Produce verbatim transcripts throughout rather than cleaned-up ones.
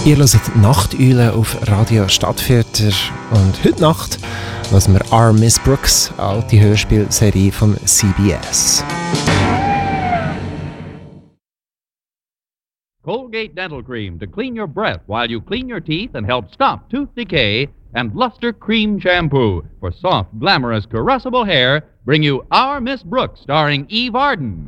Ihr hört Nachteule auf Radio Stadtviertel und heute Nacht hören wir Our Miss Brooks, alte Hörspielserie von C B S. Colgate Dental Cream to clean your breath while you clean your teeth and help stop tooth decay, and Luster Cream Shampoo for soft, glamorous, caressable hair bring you Our Miss Brooks, starring Eve Arden.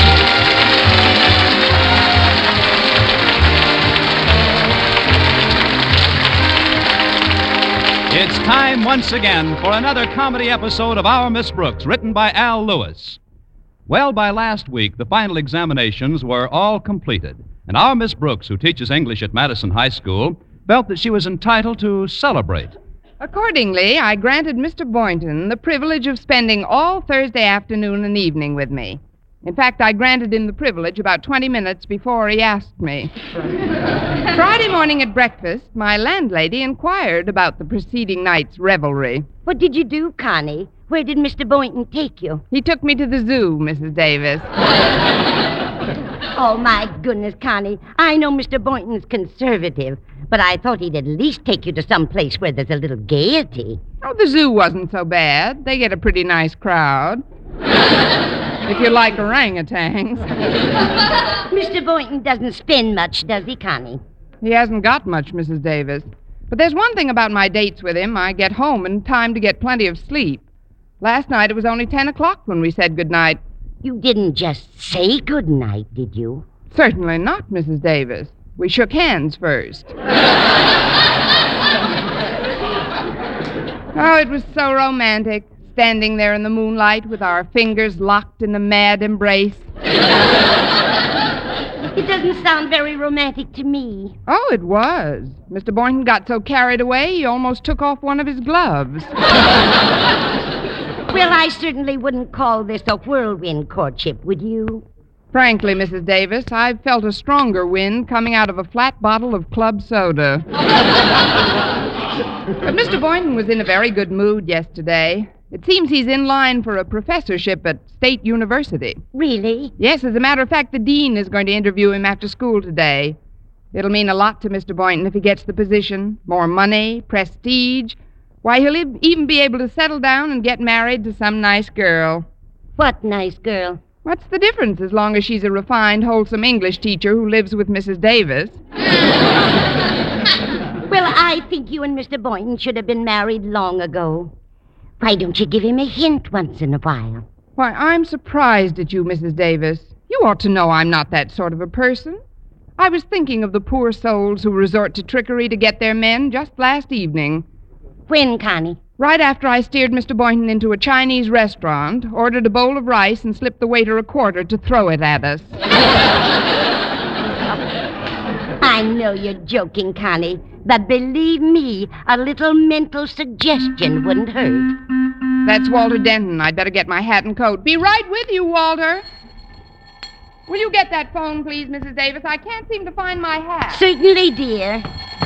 It's time once again for another comedy episode of Our Miss Brooks, written by Al Lewis. Well, by last week, the final examinations were all completed, and our Miss Brooks, who teaches English at Madison High School, felt that she was entitled to celebrate. Accordingly, I granted Mister Boynton the privilege of spending all Thursday afternoon and evening with me. In fact, I granted him the privilege about twenty minutes before he asked me. Friday morning at breakfast, my landlady inquired about the preceding night's revelry. What did you do, Connie? Where did Mister Boynton take you? He took me to the zoo, Missus Davis. Oh, my goodness, Connie. I know Mister Boynton's conservative, but I thought he'd at least take you to some place where there's a little gaiety. Oh, the zoo wasn't so bad. They get a pretty nice crowd. If you like orangutans. Mister Boynton doesn't spend much, does he, Connie? He hasn't got much, Missus Davis. But there's one thing about my dates with him. I get home in time to get plenty of sleep. Last night it was only ten o'clock when we said goodnight. You didn't just say goodnight, did you? Certainly not, Missus Davis. We shook hands first. Oh, it was so romantic, standing there in the moonlight with our fingers locked in a mad embrace. It doesn't sound very romantic to me. Oh, it was. Mister Boynton got so carried away, he almost took off one of his gloves. Well, I certainly wouldn't call this a whirlwind courtship, would you? Frankly, Missus Davis, I've felt a stronger wind coming out of a flat bottle of club soda. But Mister Boynton was in a very good mood yesterday. It seems he's in line for a professorship at State University. Really? Yes, as a matter of fact, the dean is going to interview him after school today. It'll mean a lot to Mister Boynton if he gets the position. More money, prestige. Why, he'll even be able to settle down and get married to some nice girl. What nice girl? What's the difference as long as she's a refined, wholesome English teacher who lives with Missus Davis? Well, I think you and Mister Boynton should have been married long ago. Why don't you give him a hint once in a while? Why, I'm surprised at you, Missus Davis. You ought to know I'm not that sort of a person. I was thinking of the poor souls who resort to trickery to get their men just last evening. When, Connie? Right after I steered Mister Boynton into a Chinese restaurant, ordered a bowl of rice, and slipped the waiter a quarter to throw it at us. I know you're joking, Connie, but believe me, a little mental suggestion wouldn't hurt. That's Walter Denton. I'd better get my hat and coat. Be right with you, Walter. Will you get that phone, please, Missus Davis? I can't seem to find my hat. Certainly, dear.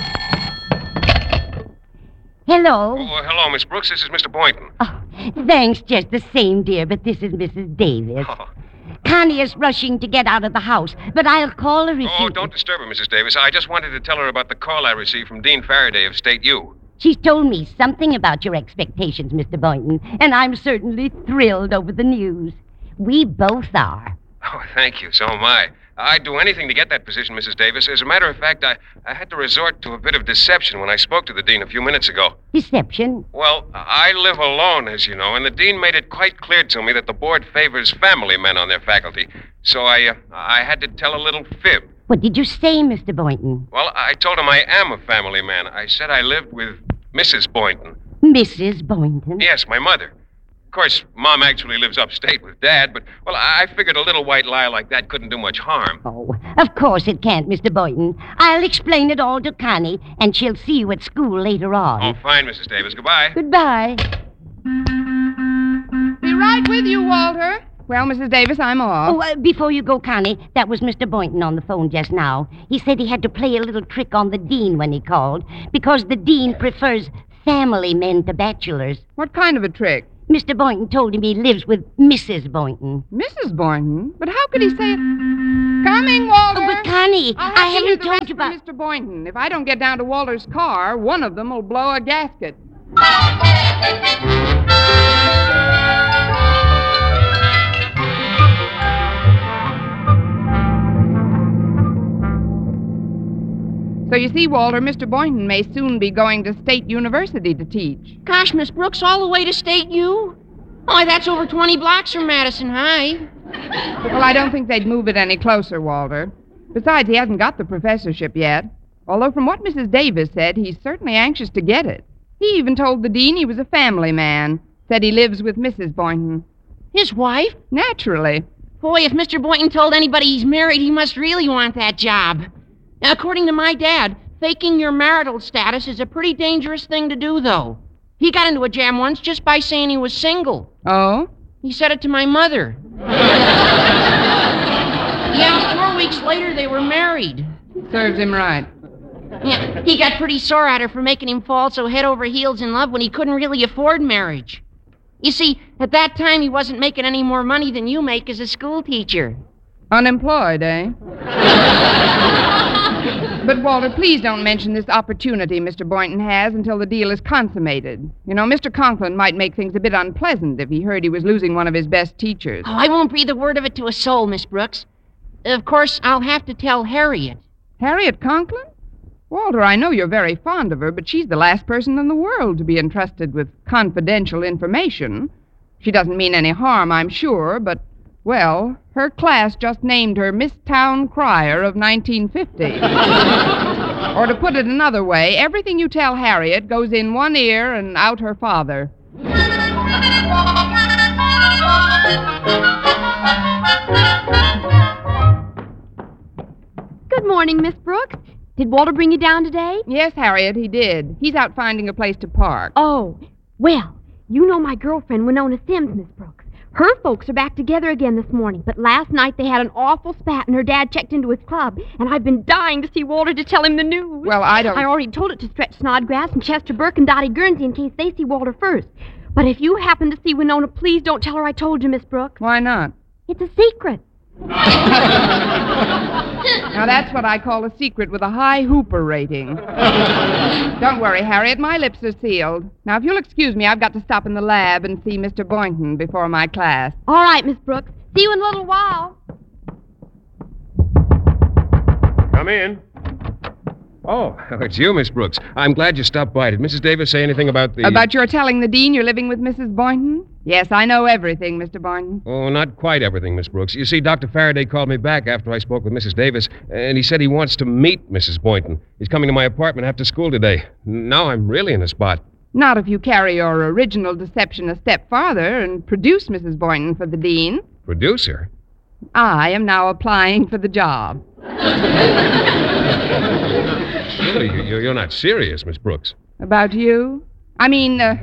Hello. Oh, hello, Miss Brooks. This is Mister Boynton. Oh, thanks just the same, dear, but this is Missus Davis. Oh. Connie is rushing to get out of the house, but I'll call her if Oh, you... don't disturb her, Missus Davis. I just wanted to tell her about the call I received from Dean Faraday of State U. She's told me something about your expectations, Mister Boynton, and I'm certainly thrilled over the news. We both are. Oh, thank you. So am I. I'd do anything to get that position, Missus Davis. As a matter of fact, I, I had to resort to a bit of deception when I spoke to the dean a few minutes ago. Deception? Well, I live alone, as you know, and the dean made it quite clear to me that the board favors family men on their faculty. So I, uh, I had to tell a little fib. What did you say, Mister Boynton? Well, I told him I am a family man. I said I lived with Missus Boynton. Missus Boynton? Yes, my mother. Of course, Mom actually lives upstate with Dad, but, well, I figured a little white lie like that couldn't do much harm. Oh, of course it can't, Mister Boynton. I'll explain it all to Connie, and she'll see you at school later on. Oh, fine, Missus Davis. Goodbye. Goodbye. Be right with you, Walter. Well, Missus Davis, I'm off. Oh, uh, before you go, Connie, that was Mister Boynton on the phone just now. He said he had to play a little trick on the dean when he called, because the dean prefers family men to bachelors. What kind of a trick? Mister Boynton told him he lives with Missus Boynton. Missus Boynton? But how could he say it? Coming, Walter. Oh, but Connie, I'll have I to hear haven't the told rest you from about... Mister Boynton. If I don't get down to Walter's car, one of them will blow a gasket. So you see, Walter, Mister Boynton may soon be going to State University to teach. Gosh, Miss Brooks, all the way to State U? Oh, that's over twenty blocks from Madison High. Well, I don't think they'd move it any closer, Walter. Besides, he hasn't got the professorship yet. Although from what Missus Davis said, he's certainly anxious to get it. He even told the dean he was a family man. Said he lives with Missus Boynton. His wife? Naturally. Boy, if Mister Boynton told anybody he's married, he must really want that job. Now, according to my dad, faking your marital status is a pretty dangerous thing to do, though. He got into a jam once just by saying he was single. Oh? He said it to my mother. Yeah, four weeks later, they were married. Serves him right. Yeah, he got pretty sore at her for making him fall so head over heels in love when he couldn't really afford marriage. You see, at that time, he wasn't making any more money than you make as a school teacher. Unemployed, eh? But, Walter, please don't mention this opportunity Mister Boynton has until the deal is consummated. You know, Mister Conklin might make things a bit unpleasant if he heard he was losing one of his best teachers. Oh, I won't breathe a word of it to a soul, Miss Brooks. Of course, I'll have to tell Harriet. Harriet Conklin? Walter, I know you're very fond of her, but she's the last person in the world to be entrusted with confidential information. She doesn't mean any harm, I'm sure, but, well, her class just named her Miss Town Crier of nineteen fifty. Or to put it another way, everything you tell Harriet goes in one ear and out her father. Good morning, Miss Brooks. Did Walter bring you down today? Yes, Harriet, he did. He's out finding a place to park. Oh, well, you know my girlfriend, Winona Sims, Miss Brooks. Her folks are back together again this morning, but last night they had an awful spat and her dad checked into his club, and I've been dying to see Walter to tell him the news. Well, I don't... I already told it to Stretch Snodgrass and Chester Burke and Dottie Guernsey in case they see Walter first. But if you happen to see Winona, please don't tell her I told you, Miss Brooks. Why not? It's a secret. Now, that's what I call a secret with a high Hooper rating. Don't worry, Harriet. My lips are sealed. Now, if you'll excuse me, I've got to stop in the lab and see Mister Boynton before my class. All right, Miss Brooks. See you in a little while. Come in. Oh, it's you, Miss Brooks. I'm glad you stopped by. Did Missus Davis say anything about the... About your telling the dean you're living with Missus Boynton? Yes, I know everything, Mister Boynton. Oh, not quite everything, Miss Brooks. You see, Doctor Faraday called me back after I spoke with Missus Davis, and he said he wants to meet Missus Boynton. He's coming to my apartment after school today. Now I'm really in a spot. Not if you carry your original deception a step farther and produce Missus Boynton for the dean. Producer? I am now applying for the job. Surely you, you're not serious, Miss Brooks. About you? I mean, uh...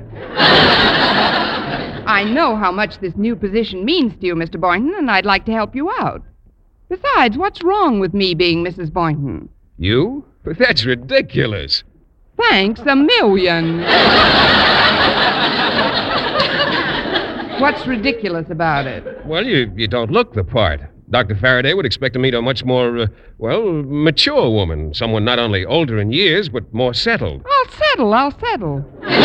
I know how much this new position means to you, Mister Boynton, and I'd like to help you out. Besides, what's wrong with me being Missus Boynton? You? But that's ridiculous. Thanks a million. What's ridiculous about it? Well, you, you don't look the part. Doctor Faraday would expect to meet a much more, uh, well, mature woman. Someone not only older in years, but more settled. I'll settle, I'll settle.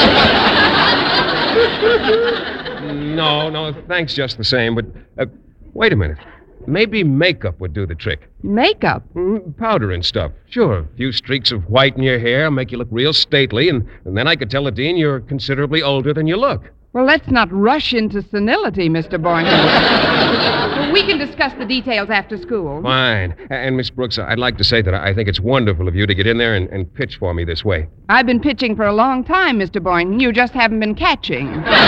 No, no, thanks just the same, but uh, wait a minute. Maybe makeup would do the trick. Makeup? Mm, powder and stuff. Sure, a few streaks of white in your hair make you look real stately, and, and then I could tell the dean you're considerably older than you look. Well, let's not rush into senility, Mister Boynton. We can discuss the details after school. Fine. And, Miss Brooks, I'd like to say that I think it's wonderful of you to get in there and, and pitch for me this way. I've been pitching for a long time, Mister Boynton. You just haven't been catching.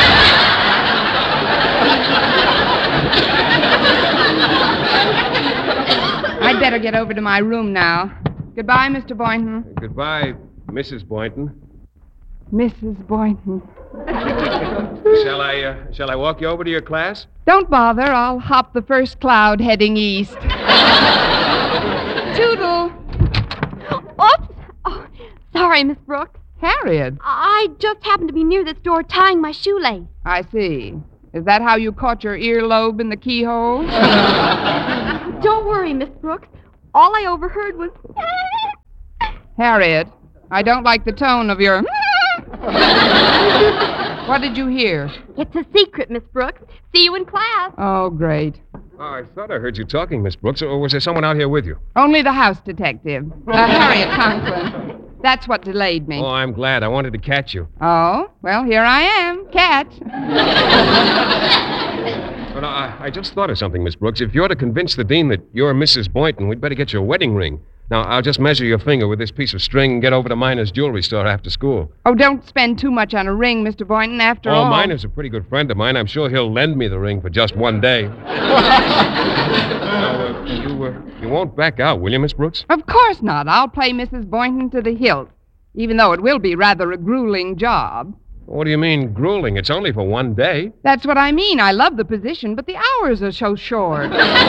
I'd better get over to my room now. Goodbye, Mister Boynton. Goodbye, Missus Boynton. Missus Boynton. Shall I, uh, shall I walk you over to your class? Don't bother. I'll hop the first cloud heading east. Toodle. Oops. Oh, sorry, Miss Brooks. Harriet. I just happened to be near this door tying my shoelace. I see. Is that how you caught your earlobe in the keyhole? Don't worry, Miss Brooks. All I overheard was... Harriet, I don't like the tone of your... What did you hear? It's a secret, Miss Brooks. See you in class. Oh, great. Oh, I thought I heard you talking, Miss Brooks. Or was there someone out here with you? Only the house detective, uh, Harriet Conklin. That's what delayed me. Oh, I'm glad. I wanted to catch you. Oh, well, here I am. Catch. But I, I just thought of something, Miss Brooks. If you're to convince the dean that you're Missus Boynton, we'd better get your wedding ring. Now, I'll just measure your finger with this piece of string and get over to Miner's jewelry store after school. Oh, don't spend too much on a ring, Mister Boynton, after oh, all. Oh, Miner's a pretty good friend of mine. I'm sure he'll lend me the ring for just one day. Now, uh, you, uh, you won't back out, will you, Miss Brooks? Of course not. I'll play Missus Boynton to the hilt, even though it will be rather a grueling job. What do you mean, grueling? It's only for one day. That's what I mean. I love the position, but the hours are so short.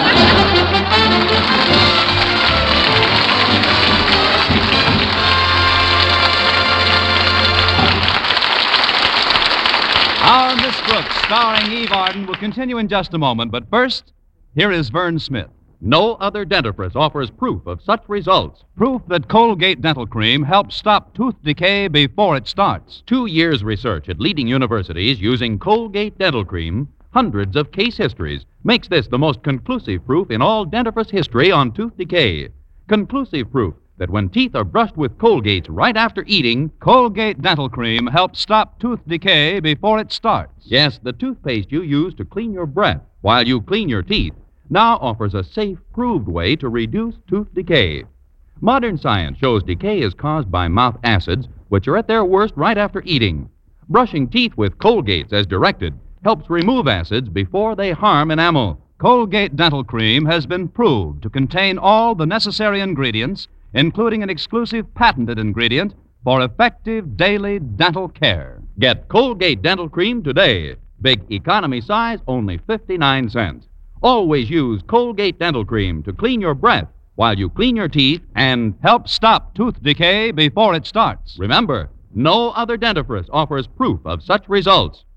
Our Miss Brooks, starring Eve Arden, will continue in just a moment. But first, here is Vern Smith. No other dentifrice offers proof of such results. Proof that Colgate Dental Cream helps stop tooth decay before it starts. Two years' research at leading universities using Colgate Dental Cream, hundreds of case histories, makes this the most conclusive proof in all dentifrice history on tooth decay. Conclusive proof that when teeth are brushed with Colgate right after eating, Colgate Dental Cream helps stop tooth decay before it starts. Yes, the toothpaste you use to clean your breath while you clean your teeth now offers a safe, proved way to reduce tooth decay. Modern science shows decay is caused by mouth acids, which are at their worst right after eating. Brushing teeth with Colgates as directed helps remove acids before they harm enamel. Colgate Dental Cream has been proved to contain all the necessary ingredients, including an exclusive patented ingredient for effective daily dental care. Get Colgate Dental Cream today. Big economy size, only fifty-nine cents. Always use Colgate Dental Cream to clean your breath while you clean your teeth and help stop tooth decay before it starts. Remember, no other dentifrice offers proof of such results.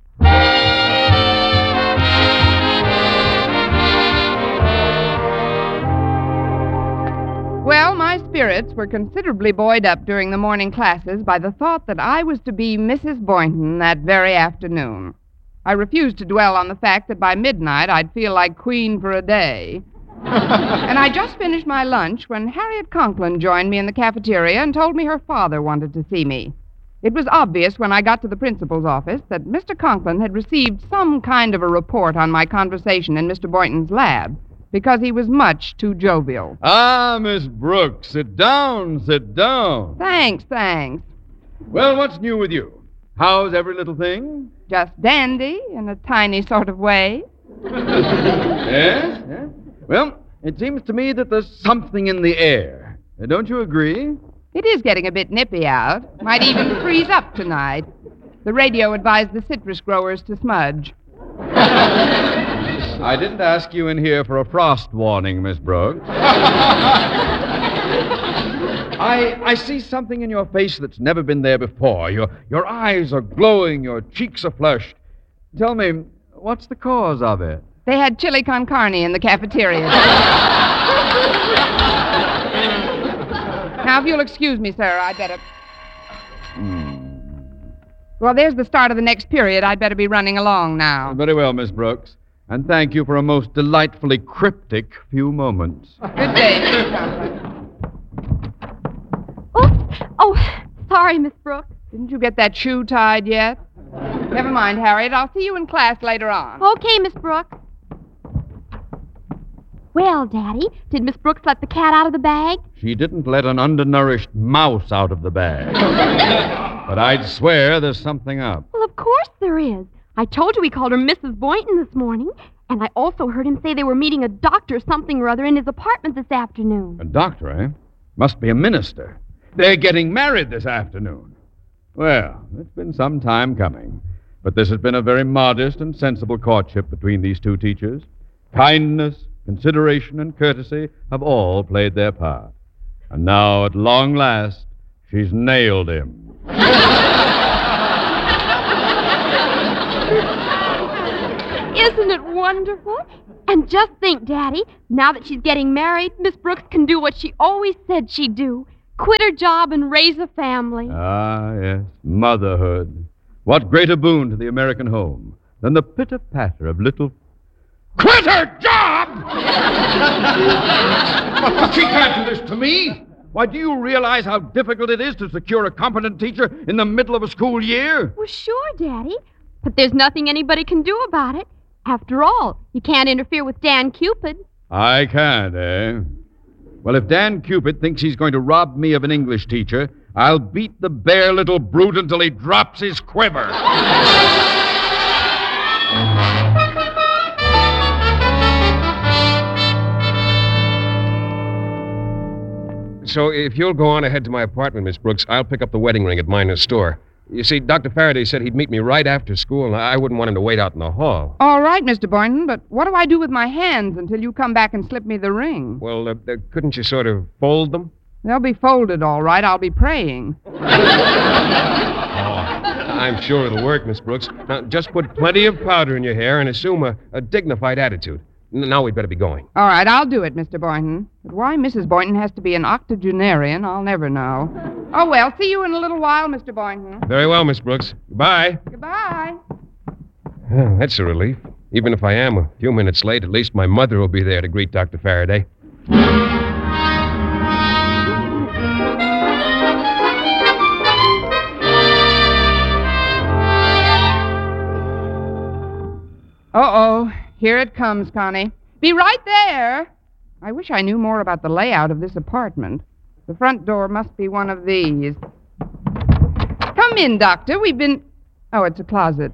Well, my spirits were considerably buoyed up during the morning classes by the thought that I was to be Missus Boynton that very afternoon. I refused to dwell on the fact that by midnight I'd feel like queen for a day. And I just finished my lunch when Harriet Conklin joined me in the cafeteria and told me her father wanted to see me. It was obvious when I got to the principal's office that Mister Conklin had received some kind of a report on my conversation in Mister Boynton's lab, because he was much too jovial. Ah, Miss Brooks, sit down, sit down. Thanks, thanks. Well, what's new with you? How's every little thing? Just dandy, in a tiny sort of way. Yes, yes. Well, it seems to me that there's something in the air. Uh, Don't you agree? It is getting a bit nippy out. Might even freeze up tonight. The radio advised the citrus growers to smudge. I didn't ask you in here for a frost warning, Miss Brooks. I I see something in your face that's never been there before. Your your eyes are glowing, your cheeks are flushed. Tell me, what's the cause of it? They had chili con carne in the cafeteria. Now, if you'll excuse me, sir, I'd better... Hmm. Well, there's the start of the next period. I'd better be running along now. Very well, Miss Brooks. And thank you for a most delightfully cryptic few moments. Good day, Mister Conklin. Oh, oh, sorry, Miss Brooks. Didn't you get that shoe tied yet? Never mind, Harriet. I'll see you in class later on. Okay, Miss Brooks. Well, Daddy, did Miss Brooks let the cat out of the bag? She didn't let an undernourished mouse out of the bag. But I'd swear there's something up. Well, of course there is. I told you we called her Missus Boynton this morning. And I also heard him say they were meeting a doctor something or other in his apartment this afternoon. A doctor, eh? Must be a minister. They're getting married this afternoon. Well, it's been some time coming. But this has been a very modest and sensible courtship between these two teachers. Kindness, consideration, and courtesy have all played their part. And now, at long last, she's nailed him. Isn't it wonderful? And just think, Daddy, now that she's getting married, Miss Brooks can do what she always said she'd do. Quit her job and raise a family. Ah, yes, motherhood. What greater boon to the American home than the pitter-patter of little... Quit her job! But she can't do this to me. Why, do you realize how difficult it is to secure a competent teacher in the middle of a school year? Well, sure, Daddy. But there's nothing anybody can do about it. After all, you can't interfere with Dan Cupid. I can't, eh? Well, if Dan Cupid thinks he's going to rob me of an English teacher, I'll beat the bare little brute until he drops his quiver. So if you'll go on ahead to my apartment, Miss Brooks, I'll pick up the wedding ring at Miner's store. You see, Doctor Faraday said he'd meet me right after school, and I wouldn't want him to wait out in the hall. All right, Mister Boynton, but what do I do with my hands until you come back and slip me the ring? Well, uh, uh, couldn't you sort of fold them? They'll be folded, all right. I'll be praying. Oh, I'm sure it'll work, Miss Brooks. Now, just put plenty of powder in your hair and assume a, a dignified attitude. Now we'd better be going. All right, I'll do it, Mister Boynton. But why Missus Boynton has to be an octogenarian, I'll never know. Oh, well, see you in a little while, Mister Boynton. Very well, Miss Brooks. Goodbye. Goodbye. Well, that's a relief. Even if I am a few minutes late, at least my mother will be there to greet Doctor Faraday. Uh-oh. Here it comes, Connie. Be right there. I wish I knew more about the layout of this apartment. The front door must be one of these. Come in, Doctor. We've been... Oh, it's a closet.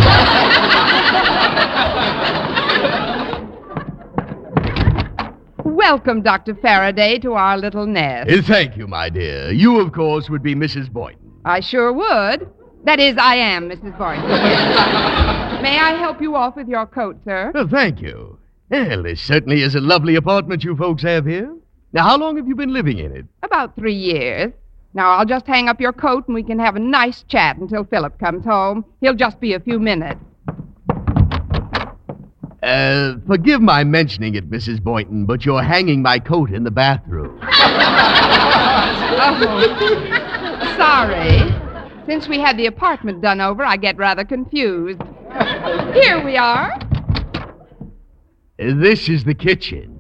Welcome, Doctor Faraday, to our little nest. Uh, thank you, my dear. You, of course, would be Missus Boynton. I sure would. That is, I am Missus Boynton. May I help you off with your coat, sir? Well, thank you. Well, this certainly is a lovely apartment you folks have here. Now, how long have you been living in it? About three years. Now, I'll just hang up your coat and we can have a nice chat until Philip comes home. He'll just be a few minutes. Uh, forgive my mentioning it, Missus Boynton, but you're hanging my coat in the bathroom. Oh, sorry. Since we had the apartment done over, I get rather confused. Here we are. Uh, this is the kitchen.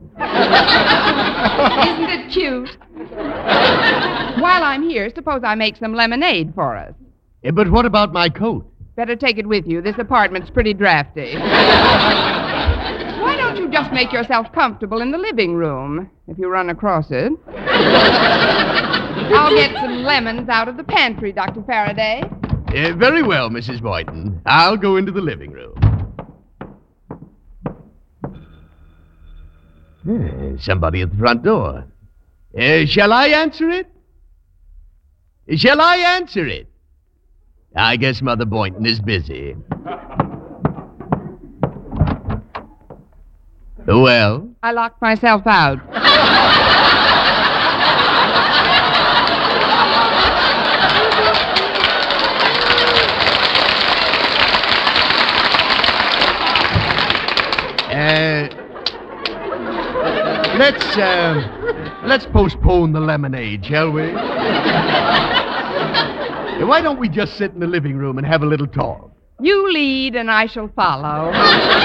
Isn't it cute? While I'm here, suppose I make some lemonade for us. Uh, but what about my coat? Better take it with you. This apartment's pretty drafty. Why don't you just make yourself comfortable in the living room, if you run across it? I'll get some lemons out of the pantry, Doctor Faraday. Uh, very well, Missus Boynton. I'll go into the living room. Uh, somebody at the front door. Uh, shall I answer it? Shall I answer it? I guess Mother Boynton is busy. Well? I locked myself out. Uh, let's, uh, let's postpone the lemonade, shall we? Why don't we just sit in the living room and have a little talk? You lead and I shall follow.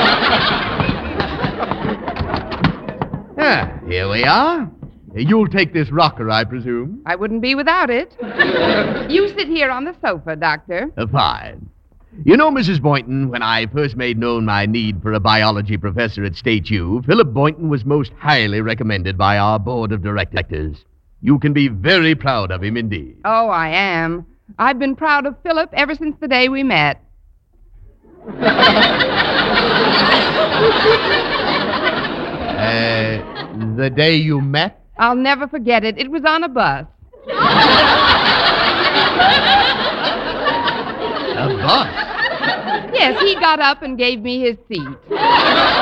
Ah, here we are. You'll take this rocker, I presume? I wouldn't be without it. You sit here on the sofa, Doctor. Uh, fine. You know, Missus Boynton, when I first made known my need for a biology professor at State U, Philip Boynton was most highly recommended by our board of directors. You can be very proud of him indeed. Oh, I am. I've been proud of Philip ever since the day we met. uh, the day you met? I'll never forget it. It was on a bus. A bus? Yes, he got up and gave me his seat.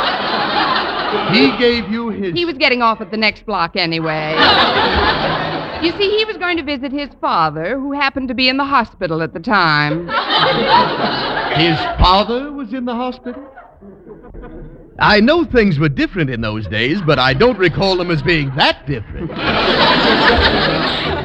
He gave you his... He was getting off at the next block anyway. You see, he was going to visit his father, who happened to be in the hospital at the time. His father was in the hospital? I know things were different in those days, but I don't recall them as being that different.